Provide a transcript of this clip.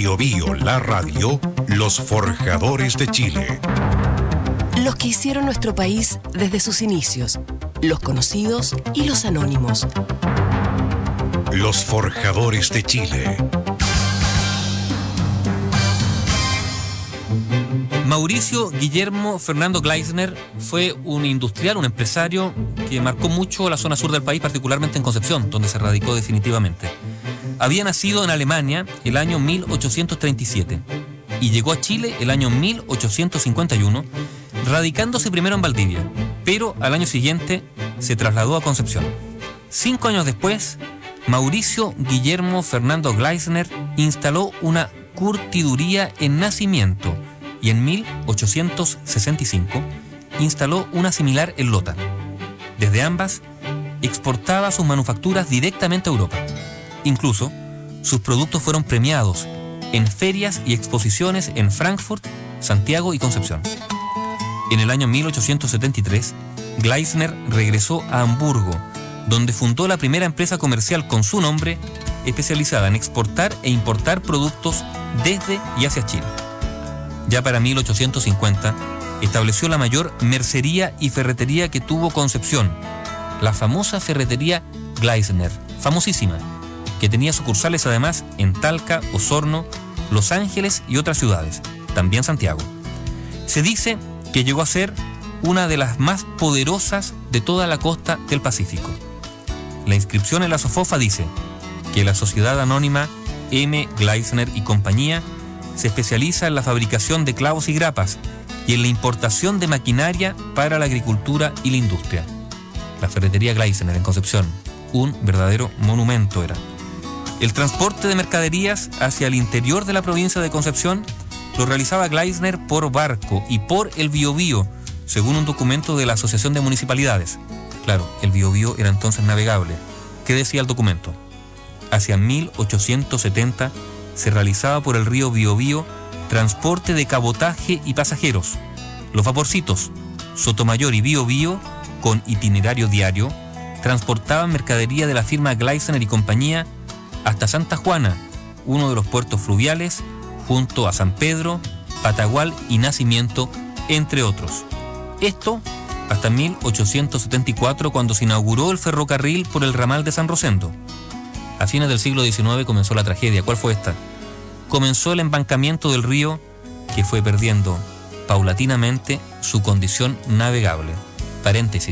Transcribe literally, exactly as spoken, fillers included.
Biobío, la radio, los forjadores de Chile. Los que hicieron nuestro país desde sus inicios, los conocidos y los anónimos. Los forjadores de Chile. Mauricio Guillermo Fernando Gleisner fue un industrial, un empresario que marcó mucho la zona sur del país, particularmente en Concepción, donde se radicó definitivamente. Había nacido en Alemania el año mil ochocientos treinta y siete y llegó a Chile el año mil ochocientos cincuenta y uno, radicándose primero en Valdivia, pero al año siguiente se trasladó a Concepción. Cinco años después, Mauricio Guillermo Fernando Gleisner instaló una curtiduría en Nacimiento y en mil ochocientos sesenta y cinco instaló una similar en Lota. Desde ambas, exportaba sus manufacturas directamente a Europa. Incluso, sus productos fueron premiados en ferias y exposiciones en Frankfurt, Santiago y Concepción. En el año mil ochocientos setenta y tres, Gleisner regresó a Hamburgo, donde fundó la primera empresa comercial con su nombre, especializada en exportar e importar productos desde y hacia Chile. Ya para mil ochocientos cincuenta, estableció la mayor mercería y ferretería que tuvo Concepción, la famosa ferretería Gleisner, famosísima, que tenía sucursales además en Talca, Osorno, Los Ángeles y otras ciudades, también Santiago. Se dice que llegó a ser una de las más poderosas de toda la costa del Pacífico. La inscripción en la Sofofa dice que la sociedad anónima M. Gleisner y compañía se especializa en la fabricación de clavos y grapas y en la importación de maquinaria para la agricultura y la industria. La ferretería Gleisner en Concepción, un verdadero monumento era. El transporte de mercaderías hacia el interior de la provincia de Concepción lo realizaba Gleisner por barco y por el Biobío, según un documento de la Asociación de Municipalidades. Claro, el Biobío era entonces navegable. ¿Qué decía el documento? Hacia mil ochocientos setenta se realizaba por el río Biobío transporte de cabotaje y pasajeros. Los vaporcitos Sotomayor y Biobío, con itinerario diario, transportaban mercadería de la firma Gleisner y compañía hasta Santa Juana, uno de los puertos fluviales, junto a San Pedro, Patagual y Nacimiento, entre otros. Esto hasta mil ochocientos setenta y cuatro, cuando se inauguró el ferrocarril por el ramal de San Rosendo. A fines del siglo diecinueve comenzó la tragedia. ¿Cuál fue esta? Comenzó el embancamiento del río, que fue perdiendo paulatinamente su condición navegable. Paréntesis.